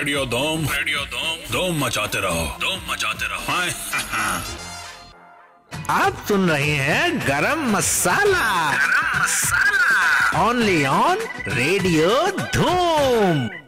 धूम धूम मचाते रहो। हाय। आप सुन रहे हैं गरम मसाला ओनली ऑन रेडियो धूम।